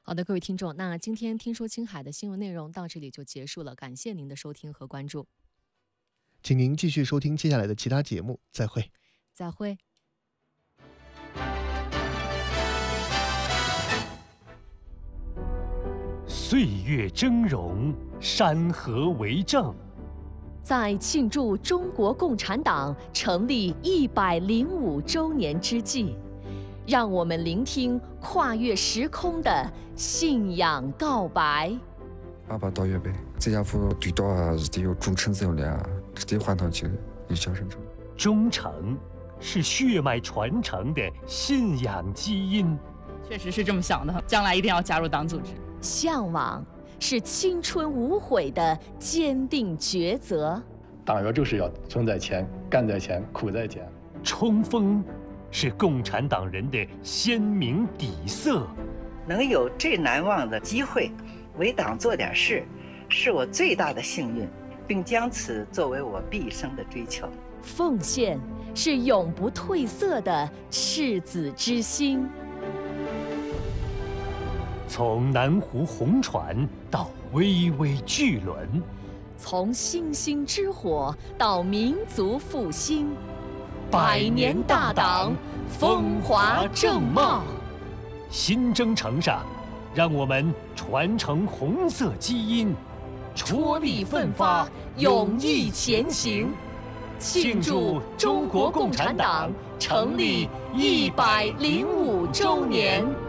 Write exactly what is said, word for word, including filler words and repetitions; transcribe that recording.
好的，各位听众，那今天听说青海的新闻内容到这里就结束了，感谢您的收听和关注。 请您继续收听接下来的其他节目，再会。 再会。 岁月峥嵘，山河为证。 在庆祝中国共产党成立一百零五周年之际，让我们聆听跨越时空的信仰告白。 爸爸到月呗，这家伙对到啊是得有忠诚这样的啊，是得换上去一笑生成。 忠诚是血脉传承的信仰基因。 确实是这么想的，将来一定要加入党组织。 向往是青春无悔的坚定抉择。 党员就是要存在前，干在前，苦在前。 冲锋是共产党人的鲜明底色。 能有这难忘的机会为党做点事，是我最大的幸运，并将此作为我毕生的追求。 奉献是永不褪色的赤子之心。 从南湖红船到巍巍巨轮， 从星星之火到民族复兴，百年大党风华正茂。 新征程上，让我们传承红色基因， 踔厉奋发，勇毅前行，庆祝中国共产党成立一百零五周年。